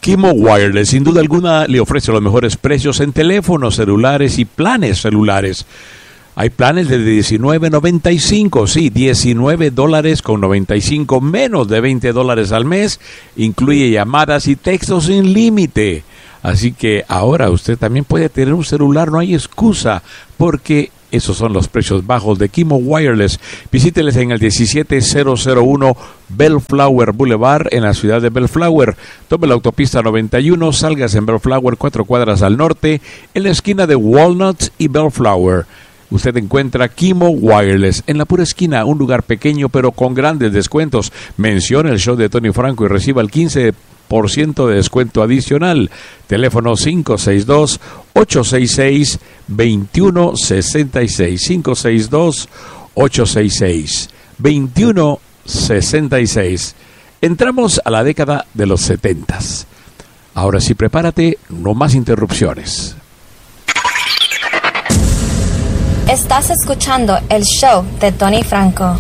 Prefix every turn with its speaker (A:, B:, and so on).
A: Kimo Wireless, sin duda alguna, le ofrece los mejores precios en teléfonos celulares y planes celulares. Hay planes de $19.95, sí, $19.95, menos de $20 al mes. Incluye llamadas y textos sin límite. Así que ahora usted también puede tener un celular, no hay excusa, porque esos son los precios bajos de Kimo Wireless. Visíteles en el 17001 Bellflower Boulevard en la ciudad de Bellflower. Tome la autopista 91, salgas en Bellflower 4 cuadras al norte, en la esquina de Walnut y Bellflower. Usted encuentra Kimo Wireless en la pura esquina, un lugar pequeño pero con grandes descuentos. Mencione el show de Tony Franco y reciba el 15% de descuento adicional. Teléfono 562-866-2166. 562-866-2166. Entramos a la década de los 70s. Ahora sí, prepárate, no más interrupciones.
B: Estás escuchando el show de Tony Franco.